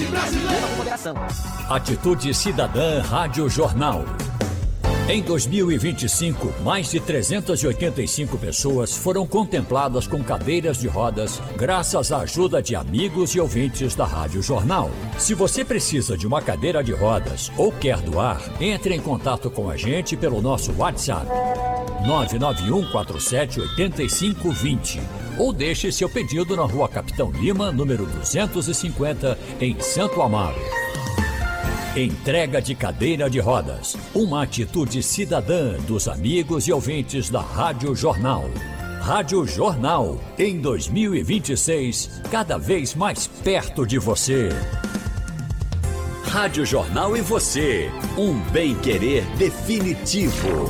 esporte brasileiro. Atitude Cidadã Rádio Jornal. Em 2025, mais de 385 pessoas foram contempladas com cadeiras de rodas graças à ajuda de amigos e ouvintes da Rádio Jornal. Se você precisa de uma cadeira de rodas ou quer doar, entre em contato com a gente pelo nosso WhatsApp 991478520 ou deixe seu pedido na Rua Capitão Lima, número 250, em Santo Amaro. Entrega de cadeira de rodas. Uma atitude cidadã dos amigos e ouvintes da Rádio Jornal. Rádio Jornal, em 2026, cada vez mais perto de você. Rádio Jornal e você. Um bem-querer definitivo.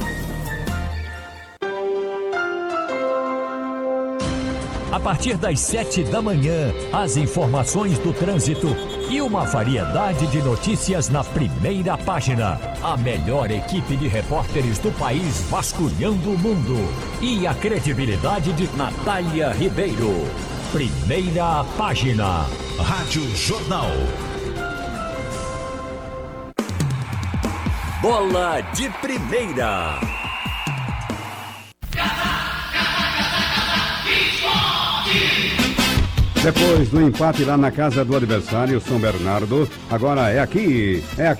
A partir das 7 da manhã, as informações do trânsito e uma variedade de notícias na primeira página. A melhor equipe de repórteres do país vasculhando o mundo. E a credibilidade de Natália Ribeiro. Primeira página. Rádio Jornal. Bola de primeira. Depois do empate lá na casa do adversário, São Bernardo, agora é aqui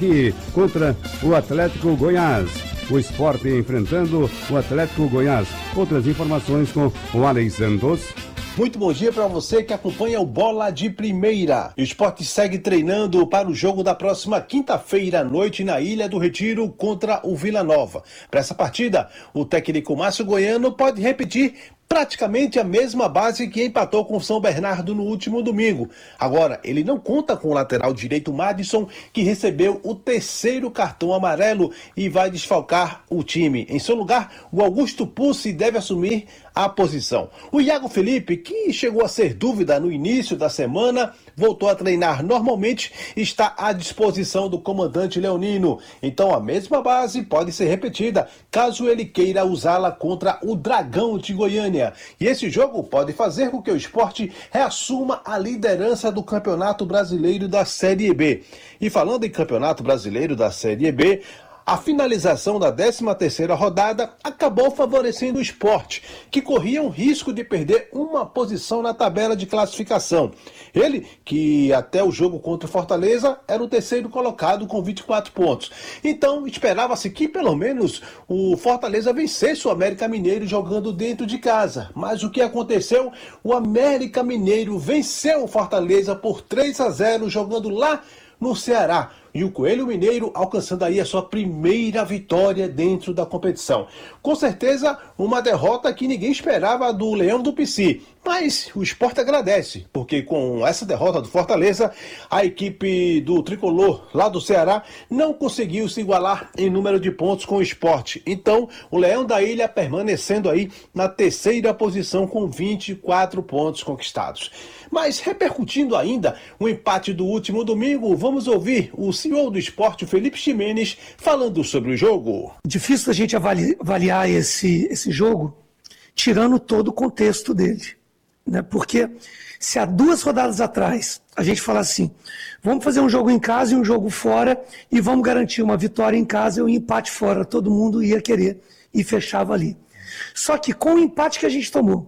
contra o Atlético Goiás. O Sport enfrentando o Atlético Goiás. Outras informações com o Alex Santos. Muito bom dia para você que acompanha o Bola de Primeira. O Sport segue treinando para o jogo da próxima quinta-feira à noite na Ilha do Retiro contra o Vila Nova. Para essa partida, o técnico Márcio Goiano pode repetir praticamente a mesma base que empatou com o São Bernardo no último domingo. Agora, ele não conta com o lateral direito Madison, que recebeu o terceiro cartão amarelo e vai desfalcar o time. Em seu lugar, o Augusto Pucci deve assumir a posição. O Iago Felipe, que chegou a ser dúvida no início da semana, voltou a treinar normalmente e está à disposição do comandante Leonino. Então a mesma base pode ser repetida, caso ele queira usá-la contra o Dragão de Goiânia. E esse jogo pode fazer com que o Sport reassuma a liderança do Campeonato Brasileiro da Série B. E falando em Campeonato Brasileiro da Série B, a finalização da 13ª rodada acabou favorecendo o Sport, que corria um risco de perder uma posição na tabela de classificação. Ele, que até o jogo contra o Fortaleza, era o terceiro colocado com 24 pontos. Então, esperava-se que pelo menos o Fortaleza vencesse o América Mineiro jogando dentro de casa. Mas o que aconteceu? O América Mineiro venceu o Fortaleza por 3-0 jogando lá no Ceará. E o Coelho Mineiro alcançando aí a sua primeira vitória dentro da competição. Com certeza, uma derrota que ninguém esperava do Leão do Pici. Mas o Sport agradece, porque com essa derrota do Fortaleza, a equipe do Tricolor lá do Ceará não conseguiu se igualar em número de pontos com o Sport. Então, o Leão da Ilha permanecendo aí na terceira posição com 24 pontos conquistados. Mas repercutindo ainda o empate do último domingo, vamos ouvir o CEO do Sport, o Felipe Ximenes, falando sobre o jogo. Difícil a gente avaliar esse jogo tirando todo o contexto dele, né? Porque se há 2 rodadas atrás a gente fala assim, vamos fazer um jogo em casa e um jogo fora e vamos garantir uma vitória em casa e um empate fora, todo mundo ia querer e fechava ali. Só que com o empate que a gente tomou,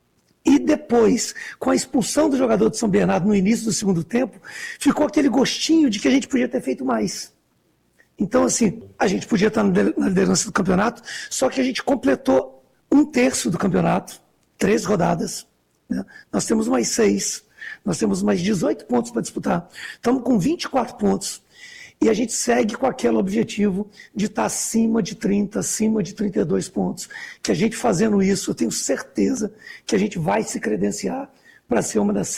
e depois, com a expulsão do jogador de São Bernardo no início do segundo tempo, ficou aquele gostinho de que a gente podia ter feito mais. Então, assim, a gente podia estar na liderança do campeonato, só que a gente completou 1/3 do campeonato, 3 rodadas. Né? Nós temos mais 6, nós temos mais 18 pontos para disputar. Estamos com 24 pontos. E a gente segue com aquele objetivo de estar acima de 30, acima de 32 pontos. Que a gente fazendo isso, eu tenho certeza que a gente vai se credenciar para ser uma das